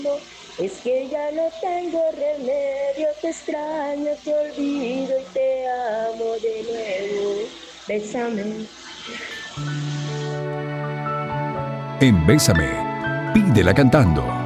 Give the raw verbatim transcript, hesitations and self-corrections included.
Es que ya no tengo remedio, te extraño, te olvido y te amo de nuevo. Bésame. En Bésame, pídela cantando.